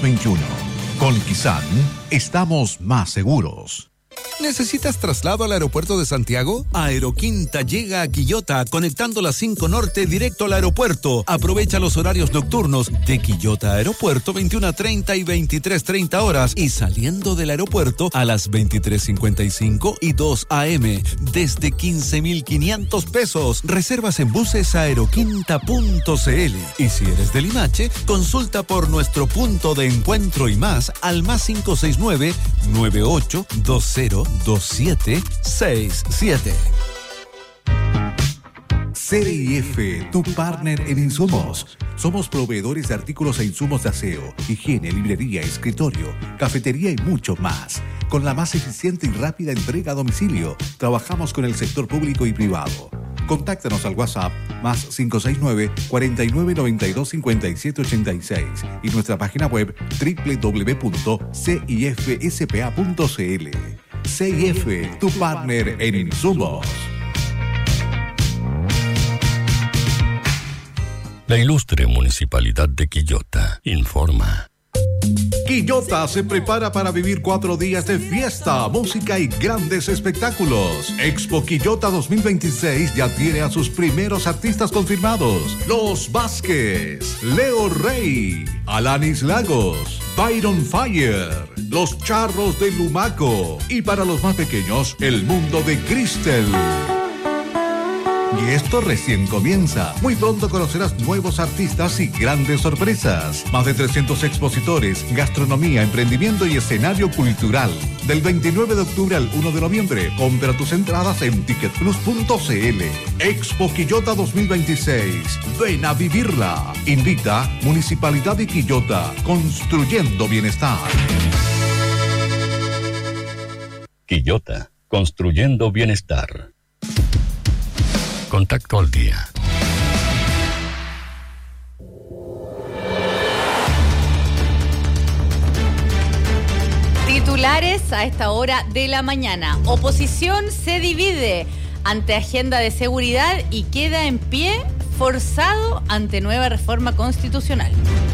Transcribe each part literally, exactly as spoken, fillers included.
veintiuno. Con Kisan, estamos más seguros. ¿Necesitas traslado al aeropuerto de Santiago? Aeroquinta llega a Quillota conectando la cinco Norte directo al aeropuerto. Aprovecha los horarios nocturnos de Quillota Aeropuerto veintiuna treinta y veintitrés treinta horas y saliendo del aeropuerto a las veintitrés cincuenta y cinco y dos a eme desde quince mil quinientos pesos. Reservas en buses aeroquinta punto cl y si eres de Limache, consulta por nuestro punto de encuentro y más al más cinco seis nueve, nueve ocho dos cero dos siete seis siete. C D I F, tu partner en insumos. Somos proveedores de artículos e insumos de aseo, higiene, librería, escritorio, cafetería y mucho más. Con la más eficiente y rápida entrega a domicilio, trabajamos con el sector público y privado. Contáctanos al WhatsApp más cinco seis nueve, cuatro nueve nueve dos, cinco siete ocho seis y nuestra página web doble u doble u doble u punto c i f s p a punto c l. C I F, tu partner en insumos. La ilustre Municipalidad de Quillota informa. Quillota se prepara para vivir cuatro días de fiesta, música y grandes espectáculos. Expo Quillota dos mil veintiséis ya tiene a sus primeros artistas confirmados. Los Vázquez, Leo Rey, Alanis Lagos, Byron Fire, Los Charros de Lumaco y para los más pequeños, El Mundo de Cristel. Y esto recién comienza. Muy pronto conocerás nuevos artistas y grandes sorpresas. Más de trescientos expositores, gastronomía, emprendimiento y escenario cultural. Del veintinueve de octubre al uno de noviembre. Compra tus entradas en ticket plus punto c l. Expo Quillota dos mil veintiséis. Ven a vivirla. Invita Municipalidad de Quillota. Construyendo bienestar. Quillota, construyendo bienestar. Contacto al día. Titulares a esta hora de la mañana. Oposición se divide ante agenda de seguridad y queda en pie forzado ante nueva reforma constitucional.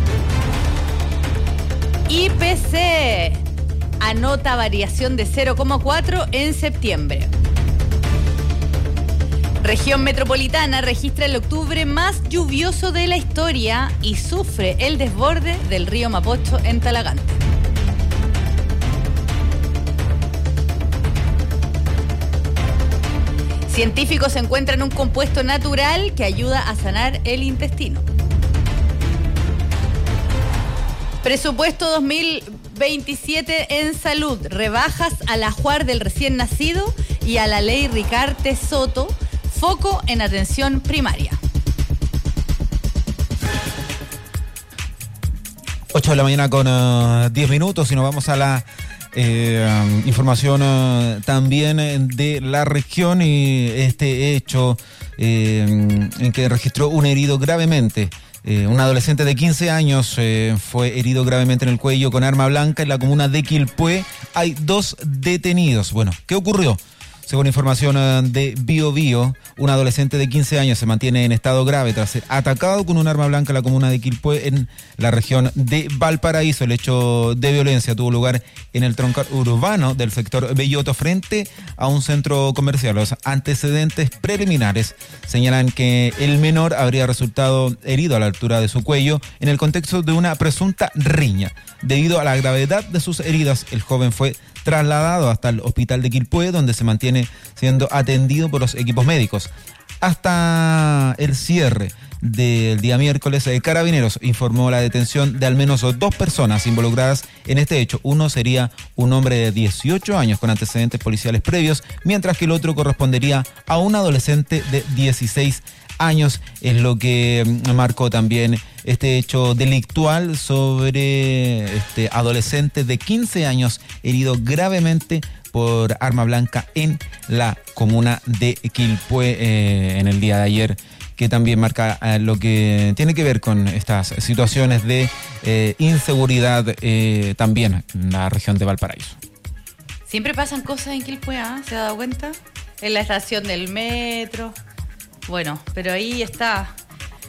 I P C anota variación de cero coma cuatro en septiembre. Región metropolitana registra el octubre más lluvioso de la historia y sufre el desborde del río Mapocho en Talagante. Científicos encuentran un compuesto natural que ayuda a sanar el intestino. Presupuesto dos mil veintisiete en salud. Rebajas al ajuar del recién nacido y a la ley Ricarte Soto. Foco en atención primaria. ocho de la mañana con uh, diez minutos y nos vamos a la eh, um, información uh, también de la región y este hecho eh, en que registró un herido gravemente. Eh, un adolescente de quince años eh, fue herido gravemente en el cuello con arma blanca en la comuna de Quilpué. Hay dos detenidos. Bueno, ¿qué ocurrió? Según información de Bio Bio, un adolescente de quince años se mantiene en estado grave tras ser atacado con un arma blanca en la comuna de Quilpué, en la región de Valparaíso. El hecho de violencia tuvo lugar en el troncal urbano del sector Belloto frente a un centro comercial. Los antecedentes preliminares señalan que el menor habría resultado herido a la altura de su cuello en el contexto de una presunta riña. Debido a la gravedad de sus heridas, el joven fue trasladado hasta el hospital de Quilpué, donde se mantiene siendo atendido por los equipos médicos. Hasta el cierre del día miércoles, eh, Carabineros informó la detención de al menos dos personas involucradas en este hecho. Uno sería un hombre de dieciocho años con antecedentes policiales previos, mientras que el otro correspondería a un adolescente de dieciséis años. Es lo que marcó también este hecho delictual sobre este adolescente de quince años herido gravemente por arma blanca en la comuna de Quilpué eh, en el día de ayer, que también marca eh, lo que tiene que ver con estas situaciones de eh, inseguridad eh, también en la región de Valparaíso. Siempre pasan cosas en Quilpué, ¿eh? ¿Se ha dado cuenta? En la estación del metro. Bueno, pero ahí está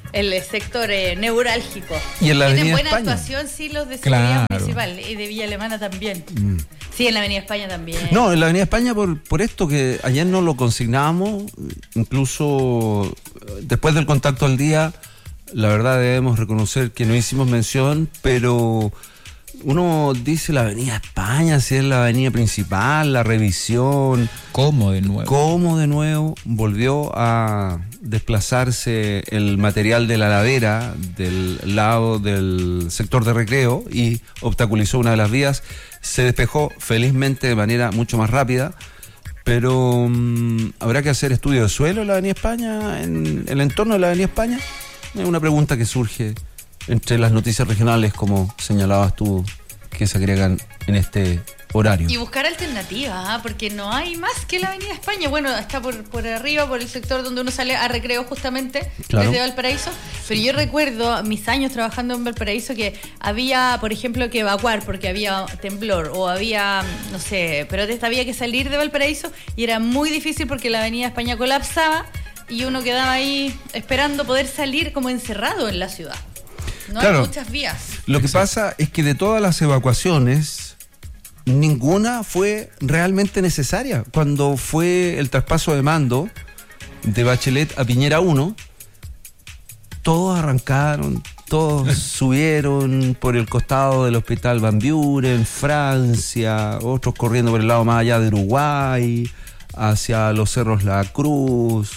el sector eh, neurálgico. Y en la Tienen Avenida buena España. actuación, sí, los de seguridad Claro. municipal y de Villa Alemana también. Mm. Sí, en la Avenida España también. No, en la Avenida España por, por esto que ayer no lo consignamos, incluso después del contacto al día, la verdad debemos reconocer que no hicimos mención, pero uno dice la Avenida España, si es la avenida principal, la revisión. ¿Cómo de nuevo? ¿Cómo de nuevo volvió a desplazarse el material de la ladera del lado del sector de recreo y obstaculizó una de las vías? Se despejó felizmente de manera mucho más rápida, pero um, ¿habrá que hacer estudio de suelo en la Avenida España, en el entorno de la Avenida España? Es una pregunta que surge entre las noticias regionales, como señalabas tú, que se agregan en este horario. Y buscar alternativas, ¿ah? Porque no hay más que la Avenida España. Bueno, está por, por arriba, por el sector donde uno sale a recreo justamente, Claro. desde Valparaíso. Pero yo recuerdo mis años trabajando en Valparaíso que había, por ejemplo, que evacuar porque había temblor o había, no sé, pero había que salir de Valparaíso y era muy difícil porque la Avenida España colapsaba y uno quedaba ahí esperando poder salir como encerrado en la ciudad. No Claro. hay muchas vías. Lo que pasa es que de todas las evacuaciones, ninguna fue realmente necesaria. Cuando fue el traspaso de mando de Bachelet a Piñera uno, todos arrancaron, todos subieron por el costado del hospital Van Buren, Francia, otros corriendo por el lado más allá de Uruguay, hacia los cerros La Cruz,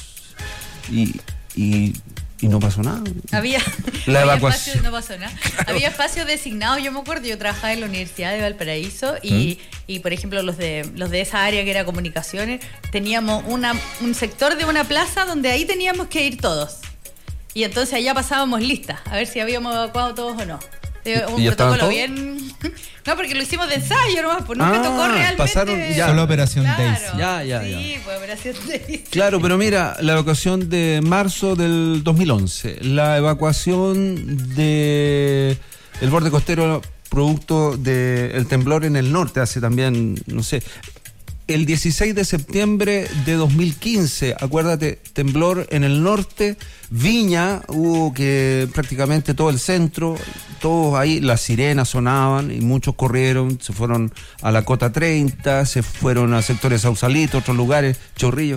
y, y, y no pasó nada. Había, La había evacuación. espacios, no pasó nada. Había espacios designados, yo me acuerdo, yo trabajaba en la Universidad de Valparaíso y, ¿Mm? y por ejemplo los de los de esa área que era comunicaciones, teníamos una, un sector de una plaza donde ahí teníamos que ir todos. Y entonces allá pasábamos listas, a ver si habíamos evacuado todos o no. Eh, Un ¿Y ya estaban protocolo todos? bien. No, porque lo hicimos de ensayo nomás, pues nunca Ah, tocó realmente. pasaron ya. Solo Operación Claro, Daisy. Ya, ya, Sí, ya. pues Operación Daisy. Claro, pero mira, la evacuación de marzo del dos mil once, la evacuación de el borde costero producto del temblor en el norte hace también, no sé, el dieciséis de septiembre de dos mil quince, acuérdate, temblor en el norte, Viña, hubo que prácticamente todo el centro, todos ahí, las sirenas sonaban y muchos corrieron, se fueron a la Cota treinta, se fueron a sectores Sausalito, otros lugares, Chorrillos,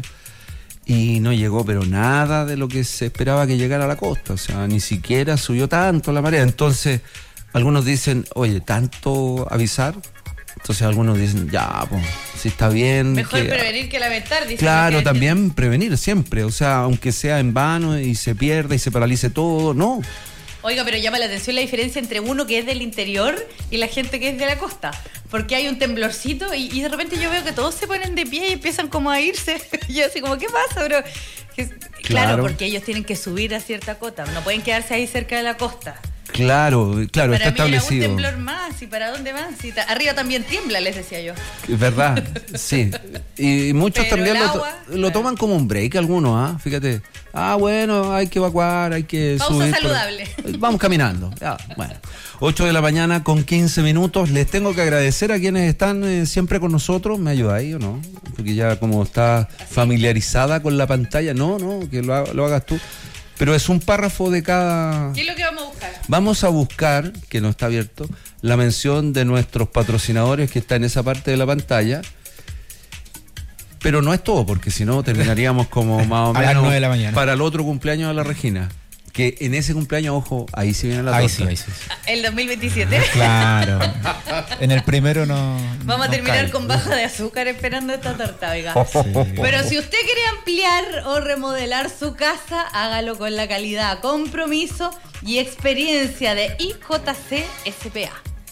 y no llegó pero nada de lo que se esperaba que llegara a la costa, o sea, ni siquiera subió tanto la marea. Entonces, algunos dicen, oye, ¿tanto avisar? Entonces algunos dicen, ya, pues, si está bien. Mejor que- prevenir que lamentar, dicen Claro, los que- también prevenir siempre, o sea, aunque sea en vano y se pierda y se paralice todo, no. Oiga, pero llama la atención la diferencia entre uno que es del interior y la gente que es de la costa. Porque hay un temblorcito y, y de repente yo veo que todos se ponen de pie y empiezan como a irse. Y yo así como, ¿qué pasa, bro? Que- Claro, Claro. porque ellos tienen que subir a cierta cota. No pueden quedarse ahí cerca de la costa. Claro, claro, Para está mí era un establecido. temblor más. ¿Y para dónde más? Si ta- arriba también tiembla, les decía yo. Es verdad, sí. Y muchos Pero también el lo, to- agua, lo claro. toman como un break algunos, ¿ah? Fíjate. Ah, bueno, hay que evacuar, hay que Pausa subir. por- saludable. Vamos caminando. Ya, bueno. ocho de la mañana con quince minutos. Les tengo que agradecer a quienes están eh, siempre con nosotros. ¿Me ayudáis o no? Porque ya como está familiarizada con la pantalla. No, no, que lo, ha- lo hagas tú. Pero es un párrafo de cada... ¿Qué es lo que vamos a buscar? Vamos a buscar, que no está abierto, la mención de nuestros patrocinadores que está en esa parte de la pantalla. Pero no es todo, porque si no terminaríamos como más o A las menos nueve de la mañana. para el otro cumpleaños de la Regina. Que en ese cumpleaños, ojo, ahí sí viene la Ahí torta. sí, ahí sí. El dos mil veintisiete. Claro. En el primero no. Vamos a no terminar cae. con baja de azúcar esperando esta torta, oiga. Sí. Pero si usted quiere ampliar o remodelar su casa, hágalo con la calidad, compromiso y experiencia de I J C S P A.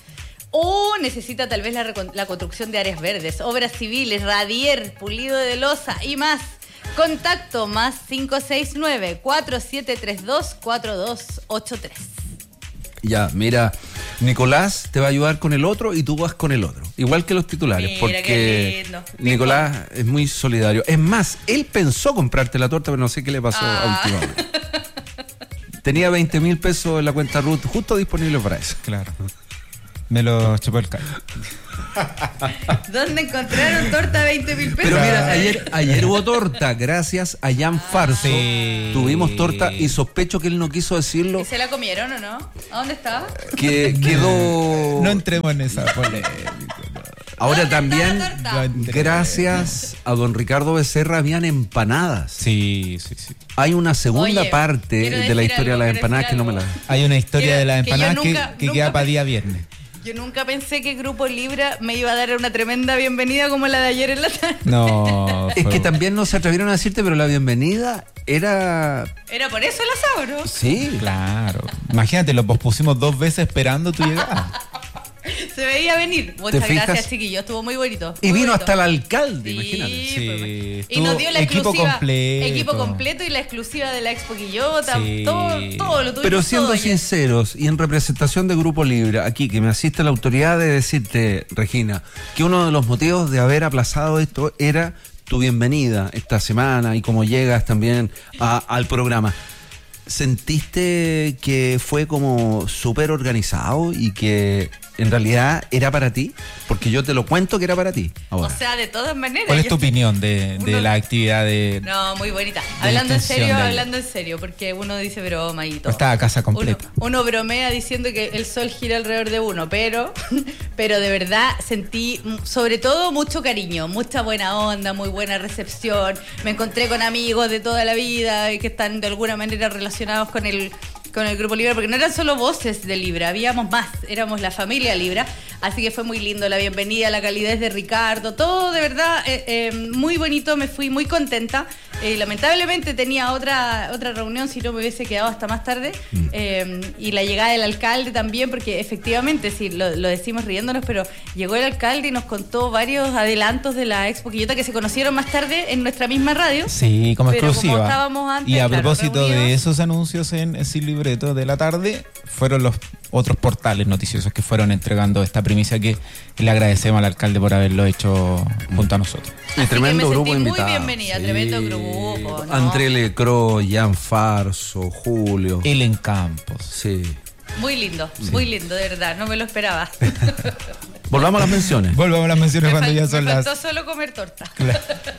O necesita tal vez la, recon- la construcción de áreas verdes, obras civiles, radier, pulido de losa y más. Contacto más cinco seis nueve, cuatro siete tres dos, cuatro dos ocho tres. Ya, mira, Nicolás te va a ayudar con el otro y tú vas con el otro. Igual que los titulares, Mira, porque qué lindo. Nicolás es muy solidario. Es más, él pensó comprarte la torta, pero no sé qué le pasó Ah. últimamente. Tenía veinte mil pesos en la cuenta Ruth justo disponible para eso. Claro. Me lo chupó el callo. ¿Dónde encontraron torta de veinte mil pesos? Pero mira, ayer, ayer hubo torta, gracias a Jan Farso. Sí. Tuvimos torta y sospecho que él no quiso decirlo. ¿Y se la comieron o no? ¿A dónde estaba? Que quedó. No entremos en esa polémica. Ahora ¿Dónde también, está la torta? gracias a don Ricardo Becerra, habían empanadas. Sí, sí, sí. Hay una segunda Oye, parte quiero de la decir historia algo, de las quiero empanadas decir que no me la. algo. Hay una historia Que- de las que yo empanadas que, nunca- que nunca queda para pe- día viernes. Yo nunca pensé que Grupo Libra me iba a dar una tremenda bienvenida como la de ayer en la tarde. No. Es fue- que también no se atrevieron a decirte, pero la bienvenida era. Era por eso el asado, ¿no? Sí. Claro. Imagínate, lo pospusimos dos veces esperando tu llegada. Se veía venir. Muchas fijas? gracias, chiquillos. Estuvo muy bonito. Y muy vino bonito. hasta el alcalde, Sí, imagínate. Sí, pues, y estuvo nos dio la equipo exclusiva. completo. Equipo completo y la exclusiva de la Expo Quillota. Sí. Todo, todo lo tuvimos. Pero siendo todo ayer. sinceros y en representación de Grupo Libre, aquí que me asiste la autoridad de decirte, Regina, que uno de los motivos de haber aplazado esto era tu bienvenida esta semana y cómo llegas también a- al programa. ¿Sentiste que fue como súper organizado y que en realidad era para ti? Porque yo te lo cuento que era para ti. O Ahora. sea, de todas maneras. ¿Cuál es yo- tu opinión de, de Uno- la actividad de... No, muy bonita. la Hablando en intención serio, de ayer? hablando en serio, porque uno dice broma y todo. Estaba a casa completa. Uno, uno bromea diciendo que el sol gira alrededor de uno, pero, pero de verdad sentí, mm, sobre todo, mucho cariño, mucha buena onda, muy buena recepción. Me encontré con amigos de toda la vida y que están de alguna manera relacionados con el con el Grupo Libra, porque no eran solo voces de Libra, habíamos más, éramos la familia Libra, así que fue muy lindo, la bienvenida, la calidez de Ricardo, todo de verdad eh, eh, muy bonito, me fui muy contenta. Eh, lamentablemente tenía otra otra reunión, si no me hubiese quedado hasta más tarde, Mm. eh, y la llegada del alcalde también, porque efectivamente, sí, lo, lo decimos riéndonos, pero llegó el alcalde y nos contó varios adelantos de la Expo Quillota que se conocieron más tarde en nuestra misma radio. Sí, como Pero como exclusiva. estábamos antes, y a claro, propósito de reunidos. esos anuncios en Sin Libreto de la tarde, fueron los otros portales noticiosos que fueron entregando esta primicia que le agradecemos al alcalde por haberlo hecho junto a nosotros. Y Así tremendo que me grupo sentí muy invitado. bienvenida, tremendo grupo, ¿no? André Lecro, Jan Farso, Julio. Él en Campos. Sí. Muy lindo, muy lindo, de verdad, no me lo esperaba. Volvamos a las menciones. Volvamos a las menciones me cuando fal- ya son me las... faltó solo comer torta. Claro,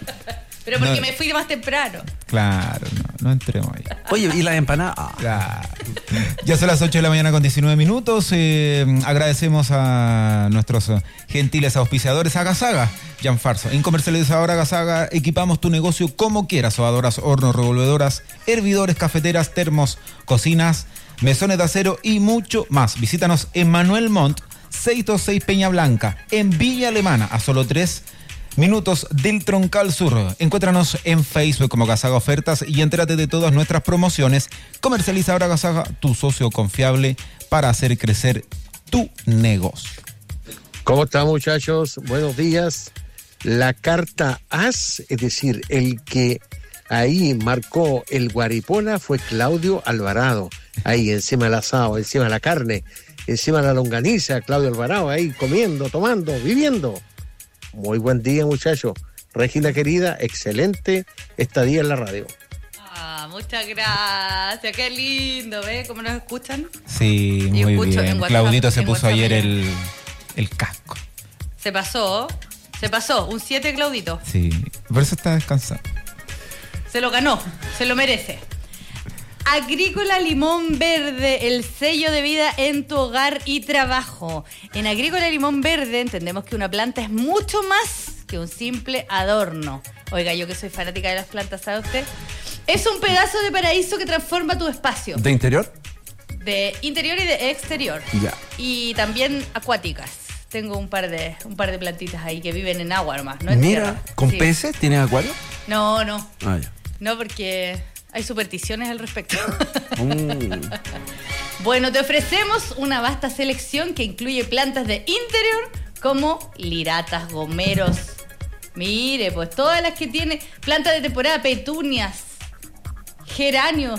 Pero porque No. me fui más temprano. claro, no, no entremos ahí. Oye, ¿y las empanadas? Ah, Claro. Ya son las ocho de la mañana con diecinueve minutos. Eh, agradecemos a nuestros eh, gentiles auspiciadores Agasaga, Jan Farso. En Comercializador Agasaga equipamos tu negocio como quieras. Sobadoras, hornos, revolvedoras, hervidores, cafeteras, termos, cocinas, mesones de acero y mucho más. Visítanos en Manuel Montt, seiscientos veintiséis Peña Blanca, en Villa Alemana, a solo tres minutos del Troncal Sur. Encuéntranos en Facebook como Agasaga Ofertas y entérate de todas nuestras promociones. Comercializador Agasaga, tu socio confiable para hacer crecer tu negocio. ¿Cómo están, muchachos? Buenos días. La carta As, es decir, el que ahí marcó el Guaripola fue Claudio Alvarado. Ahí encima del asado, encima de la carne, encima de la longaniza, Claudio Alvarado ahí comiendo, tomando, viviendo. Muy buen día, muchachos. Regina querida, excelente estadía en la radio. Ah, muchas gracias, qué lindo, ¿ves cómo nos escuchan? Sí, Y muy escucho en bien. WhatsApp, Claudito se en puso WhatsApp ayer ya. el, el casco. Se pasó, se pasó, un siete Claudito. Sí, por eso está descansando. Se lo ganó, se lo merece. Agrícola Limón Verde, el sello de vida en tu hogar y trabajo. En Agrícola Limón Verde entendemos que una planta es mucho más que un simple adorno. Oiga, yo que soy fanática de las plantas, ¿sabe usted? Es un pedazo de paraíso que transforma tu espacio. ¿de interior? De interior y de exterior. Ya. Y también acuáticas. Tengo un par de un par de plantitas ahí que viven en agua nomás, ¿no? En Mira, tierra. ¿con Sí. peces? ¿Tienes acuario? No, no. Ah, ya. No, porque hay supersticiones al respecto. Mm. Bueno, te ofrecemos una vasta selección que incluye plantas de interior como liratas, gomeros. Mire, pues todas las que tiene, plantas de temporada, petunias, geranios,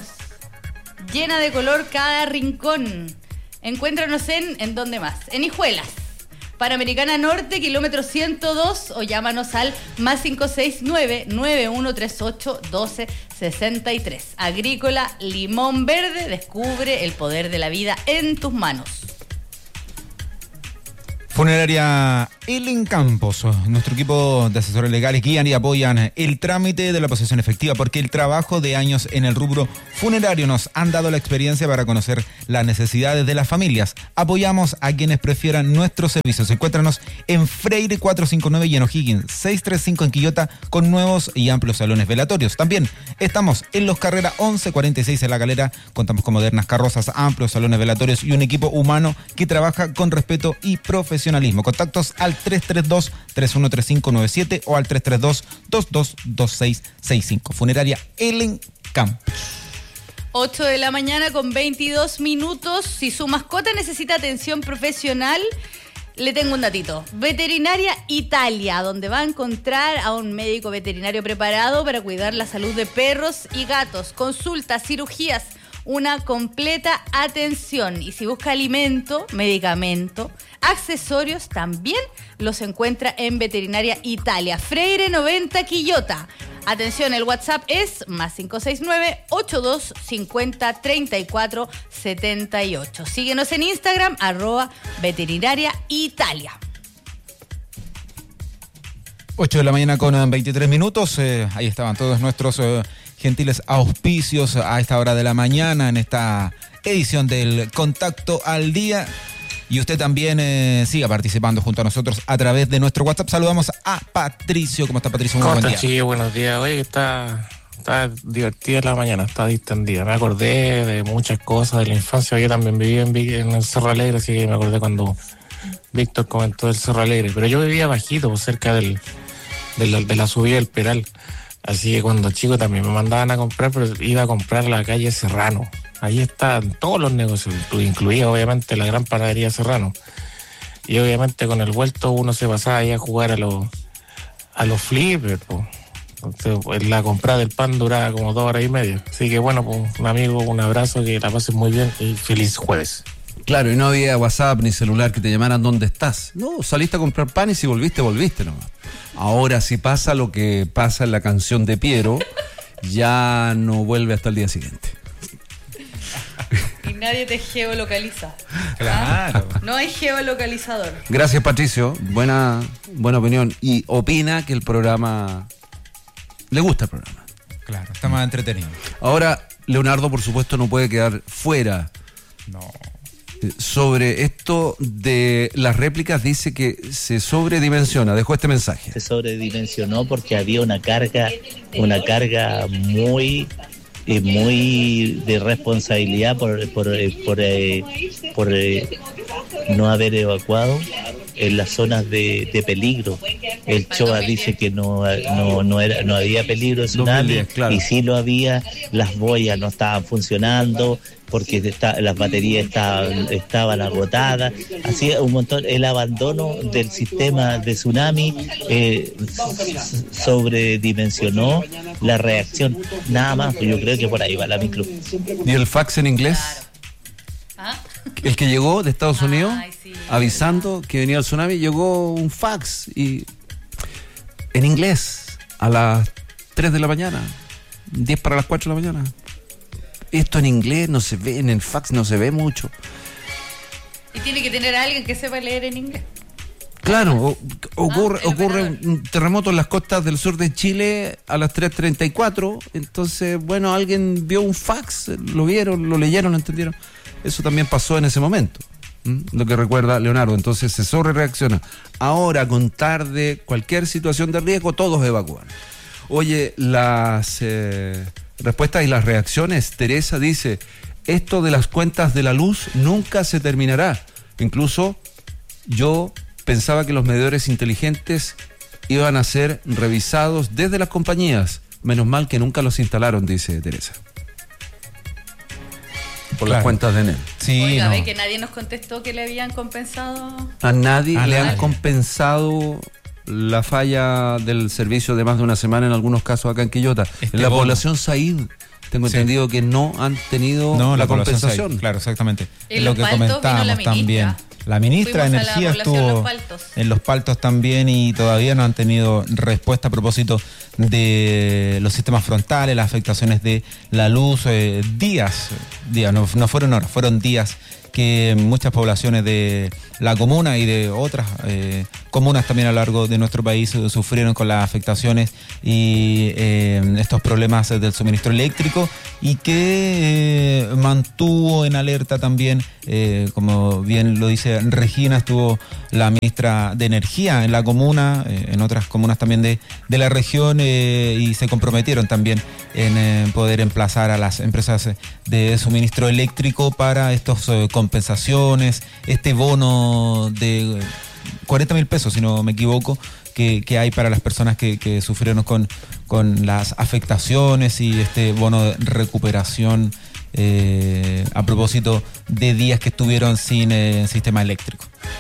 llena de color cada rincón. Encuéntranos en, ¿en dónde más? En Hijuelas, Panamericana Norte, kilómetro ciento dos, o llámanos al más cinco seis nueve, nueve uno tres ocho, uno dos seis tres. Agrícola Limón Verde, descubre el poder de la vida en tus manos. Funeraria Elen Campos, nuestro equipo de asesores legales guían y apoyan el trámite de la posesión efectiva porque el trabajo de años en el rubro funerario nos han dado la experiencia para conocer las necesidades de las familias. Apoyamos a quienes prefieran nuestros servicios. Encuéntranos en Freire cuatrocientos cincuenta y nueve y en O'Higgins seiscientos treinta y cinco en Quillota con nuevos y amplios salones velatorios. También estamos en Los Carreras once cuarenta y seis en La Calera. Contamos con modernas carrozas, amplios salones velatorios y un equipo humano que trabaja con respeto y profesionalismo. Contactos al tres tres dos, tres uno tres cinco nueve siete o al tres tres dos, dos dos dos seis seis cinco. Funeraria Elen Campos. ocho de la mañana con veintidós minutos. Si su mascota necesita atención profesional, le tengo un datito. Veterinaria Italia, donde va a encontrar a un médico veterinario preparado para cuidar la salud de perros y gatos. Consultas, cirugías, una completa atención. Y si busca alimento, medicamento, accesorios, también los encuentra en Veterinaria Italia. Freire noventa Quillota. Atención, el WhatsApp es más cinco seis nueve, ocho dos cinco cero, tres cuatro siete ocho. Síguenos en Instagram, arroba Veterinaria Italia. ocho de la mañana con veintitrés minutos. Eh, ahí estaban todos nuestros eh, gentiles auspicios a esta hora de la mañana en esta edición del Contacto al Día. Y usted también eh, siga participando junto a nosotros a través de nuestro WhatsApp. Saludamos a Patricio. ¿Cómo está, Patricio? Muy ¿Cómo buen está, día. chiquillo? Buenos días. Oye, está, está divertida la mañana, está distendida. Me acordé de muchas cosas de la infancia. Yo también vivía en, en el Cerro Alegre, así que me acordé cuando Víctor comentó el Cerro Alegre. Pero yo vivía bajito, pues, cerca del, de, la, de la subida del Peral. Así que cuando chico también me mandaban a comprar, pero iba a comprar a la calle Serrano. Ahí están todos los negocios, incluida obviamente la gran panadería Serrano. Y obviamente con el vuelto uno se pasaba ahí a jugar a los a los flippers, po. Entonces, pues, la compra del pan duraba como dos horas y media. Así que bueno, pues, un amigo, un abrazo, que la pases muy bien y feliz jueves. Claro, y no había WhatsApp ni celular que te llamaran dónde estás. No, saliste a comprar pan y si volviste, volviste nomás. Ahora, si pasa lo que pasa en la canción de Piero, ya no vuelve hasta el día siguiente. Y nadie te geolocaliza. Claro. ¿Ah? No hay geolocalizador. Gracias, Patricio. Buena, buena opinión. Y opina que el programa... Le gusta el programa. Claro, está más entretenido. Ahora, Leonardo, por supuesto, no puede quedar fuera. No. Sobre esto de las réplicas, dice que se sobredimensiona. Dejó este mensaje. Se sobredimensionó porque había una carga, una carga muy... Eh, muy de responsabilidad por por eh, por, eh, por eh, no haber evacuado en las zonas de, de peligro. El C H O A dice que no no no era no había peligro de tsunami, dos mil diez, claro. Y sí lo había. Las boyas no estaban funcionando porque está, las baterías estaban estaban agotadas. Así un montón. El abandono del sistema de tsunami eh, sobredimensionó la reacción. Nada más, pues yo creo que por ahí va la micro. ¿Y el fax en inglés? Claro. ¿Ah? El que llegó de Estados Unidos, Ay, sí. avisando que venía el tsunami, llegó un fax y en inglés a las tres de la mañana, diez para las cuatro de la mañana. Esto en inglés no se ve, en el fax no se ve mucho. Y tiene que tener a alguien que sepa leer en inglés. Claro, o- ocurre, el ocurre operador. un terremoto en las costas del sur de Chile a las tres treinta y cuatro, entonces, bueno, alguien vio un fax, lo vieron, lo leyeron, lo entendieron. Eso también pasó en ese momento, ¿m? Lo que recuerda Leonardo, entonces se sobrereacciona. Ahora, con tarde, cualquier situación de riesgo, todos evacúan. Oye, las eh, respuestas y las reacciones, Teresa dice, esto de las cuentas de la luz nunca se terminará. Incluso yo pensaba que los medidores inteligentes iban a ser revisados desde las compañías. Menos mal que nunca los instalaron, dice Teresa. Por las Claro. cuentas de Enel. Sí, Oiga, no. ve que nadie nos contestó que le habían compensado. A nadie A le nadie. han compensado la falla del servicio de más de una semana en algunos casos acá en Quillota. Este en la bono. población Said, tengo Sí. entendido que no han tenido No, la, la, población compensación. sabe, claro, exactamente. En Es lo Los que Paltos vino comentábamos la ministra. también. La ministra de Fuimos a la Energía población estuvo Los Paltos. en Los Paltos también y todavía no han tenido respuesta a propósito de los sistemas frontales, las afectaciones de la luz. Eh, días, días no, no fueron horas, fueron días que muchas poblaciones de la comuna y de otras eh, comunas también a lo largo de nuestro país sufrieron con las afectaciones y eh, estos problemas del suministro eléctrico, y que eh, mantuvo en alerta también, eh, como bien lo dice Regina, estuvo la ministra de Energía en la comuna, eh, en otras comunas también de, de la región, eh, y se comprometieron también en eh, poder emplazar a las empresas de suministro eléctrico para estas eh, compensaciones, este bono de cuarenta mil pesos, si no me equivoco, que, que hay para las personas que, que sufrieron con, con las afectaciones, y este bono de recuperación eh, a propósito de días que estuvieron sin eh, sistema eléctrico.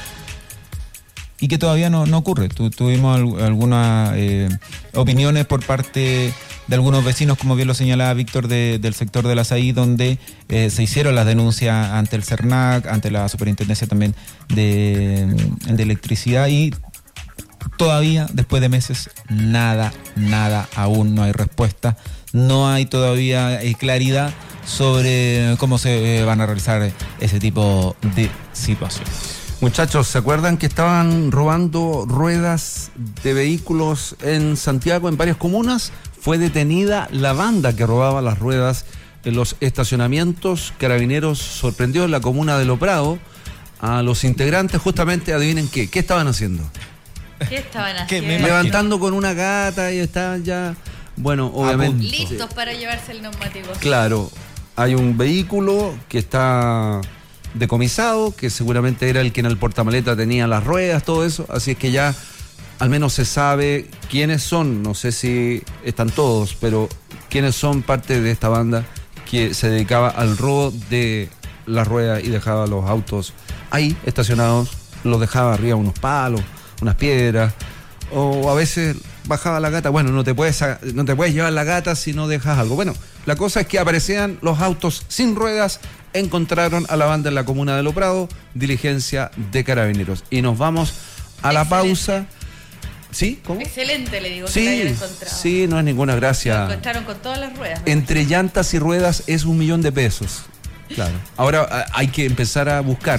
Y que todavía no, no ocurre. Tu, tuvimos al, algunas eh, opiniones por parte de algunos vecinos, como bien lo señalaba Víctor, de, del sector de la S A I, donde eh, se hicieron las denuncias ante el CERNAC, ante la Superintendencia también de, de Electricidad, y todavía, después de meses, nada, nada, aún no hay respuesta, no hay todavía eh, claridad sobre cómo se eh, van a realizar ese tipo de situaciones. Muchachos, ¿se acuerdan que estaban robando ruedas de vehículos en Santiago, en varias comunas? Fue detenida la banda que robaba las ruedas en los estacionamientos. Carabineros sorprendió en la comuna de Loprado a los integrantes, justamente, adivinen qué, ¿qué estaban haciendo? ¿Qué estaban haciendo? Levantando con una gata y estaban ya, bueno, obviamente... listos para llevarse el neumático. Claro, hay un vehículo que está decomisado, que seguramente era el que en el portamaleta tenía las ruedas, todo eso, así es que ya al menos se sabe quiénes son, no sé si están todos, pero quiénes son parte de esta banda que se dedicaba al robo de las ruedas y dejaba los autos ahí estacionados, los dejaba arriba unos palos, unas piedras, o a veces bajaba la gata. Bueno, no te puedes no te puedes llevar la gata si no dejas algo. Bueno, la cosa es que aparecían los autos sin ruedas. Encontraron a la banda en la comuna de Loprado, diligencia de Carabineros. Y nos vamos a la Excelente. pausa. ¿Sí? ¿Cómo? Excelente, le digo, Sí, que la hayan encontrado. sí, no es ninguna Lo gracia. encontraron con todas las ruedas. ¿no? Entre llantas y ruedas es un millón de pesos. Claro. Ahora a- hay que empezar a buscar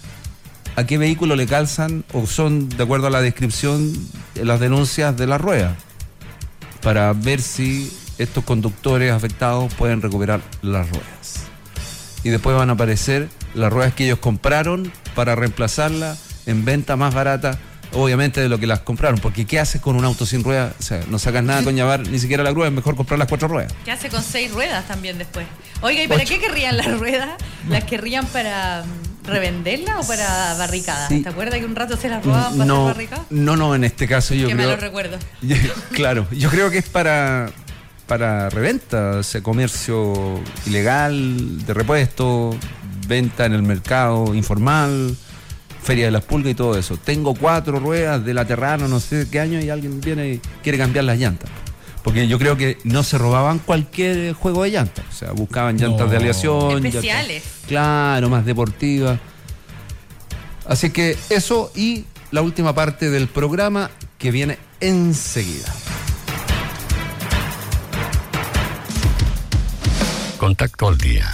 a qué vehículo le calzan o son de acuerdo a la descripción de las denuncias de la rueda, para ver si estos conductores afectados pueden recuperar las ruedas. Y después van a aparecer las ruedas que ellos compraron para reemplazarlas en venta más barata, obviamente, de lo que las compraron. Porque ¿qué haces con un auto sin ruedas? O sea, no sacas nada con llevar ni siquiera la grúa, es mejor comprar las cuatro ruedas. ¿Qué hace con seis ruedas también después? Oiga, ¿y para Ocho. qué querrían las ruedas? ¿Las querrían para mm, revenderlas o para barricadas? Sí. ¿Te acuerdas que un rato se las robaban para No, hacer barricadas? no, no, en este caso yo Qué creo... malos recuerdos. Claro, yo creo que es para, para reventa, o sea, comercio ilegal de repuesto, venta en el mercado informal, feria de las pulgas y todo eso. Tengo cuatro ruedas de la Terrano, no sé qué año, y alguien viene y quiere cambiar las llantas. Porque yo creo que no se robaban cualquier juego de llantas, o sea, buscaban llantas No. de aleación. Especiales. llantas- claro, más deportivas. Así que eso, y la última parte del programa que viene enseguida. Contacto al día.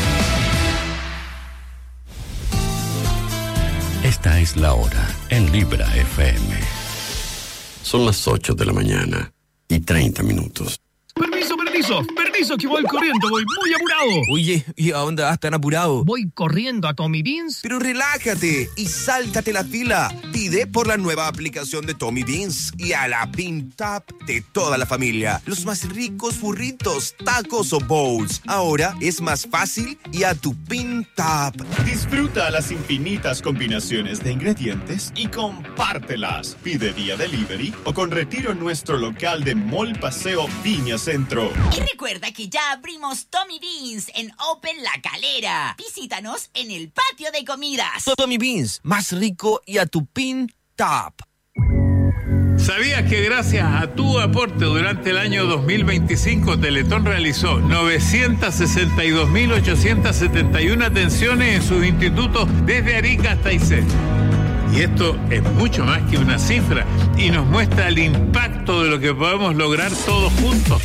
Esta es la hora en Libra F M. Son las ocho de la mañana y treinta minutos. Permiso, permiso, permiso que voy corriendo, voy muy apurado. Oye, ¿y a dónde vas tan apurado? Voy corriendo a Tommy Beans. Pero relájate y sáltate la fila. Pide por la nueva aplicación de Tommy Beans y a la Pin Tap de toda la familia. Los más ricos burritos, tacos o bowls. Ahora es más fácil y a tu Pin Tap. Disfruta las infinitas combinaciones de ingredientes y compártelas. Pide vía delivery o con retiro en nuestro local de Mall Paseo Viña Centro. Y recuerda que ya abrimos Tommy Beans en Open La Calera. Visítanos en el patio de comidas. Tommy Beans, más rico y a tu Pin Tap. ¿Sabías que gracias a tu aporte durante el año dos mil veinticinco Teletón realizó novecientas sesenta y dos mil ochocientas setenta y una atenciones en sus institutos desde Arica hasta Aysén? Y esto es mucho más que una cifra y nos muestra el impacto de lo que podemos lograr todos juntos.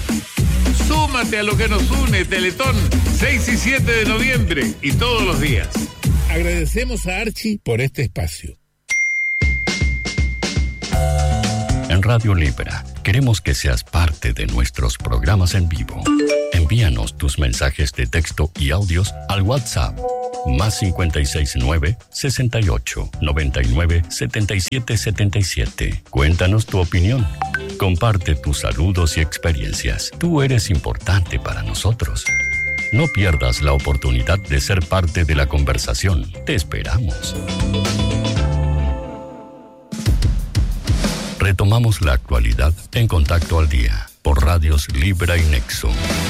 Súmate a lo que nos une, Teletón, seis y siete de noviembre y todos los días. Agradecemos a Archie por este espacio. En Radio Libra, queremos que seas parte de nuestros programas en vivo. Envíanos tus mensajes de texto y audios al WhatsApp más cincuenta y seis nueve, sesenta y ocho, noventa y nueve, setenta y siete setenta y siete. Cuéntanos tu opinión. Comparte tus saludos y experiencias. Tú eres importante para nosotros. No pierdas la oportunidad de ser parte de la conversación. Te esperamos. Retomamos la actualidad en Contacto al Día por Radios Libra y Nexo.